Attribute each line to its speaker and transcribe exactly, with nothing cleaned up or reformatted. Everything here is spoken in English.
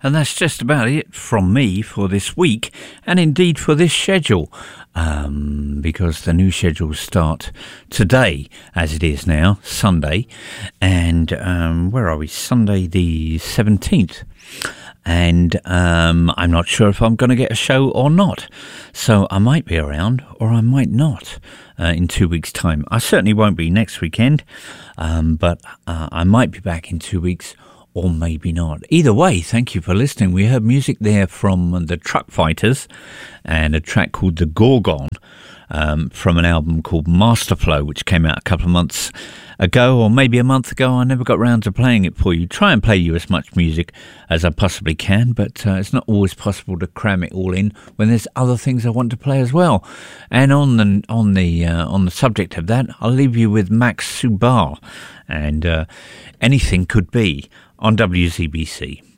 Speaker 1: And that's just about it from me for this week, and indeed for this schedule, um, because the new schedules start today, as it is now, Sunday, and um, where are we? Sunday the seventeenth. And um, I'm not sure if I'm going to get a show or not. So I might be around or I might not uh, in two weeks' time. I certainly won't be next weekend, um, but uh, I might be back in two weeks or maybe not. Either way, thank you for listening. We heard music there from the Truck Fighters and a track called The Gorgon um, from an album called Masterflow, which came out a couple of months ago or maybe a month ago. I never got round to playing it for you. Try and play you as much music as I possibly can, but uh, it's not always possible to cram it all in when there's other things I want to play as well. And on the on the uh, on the subject of that, I'll leave you with Max Subar and uh, Anything Could Be on W Z B C.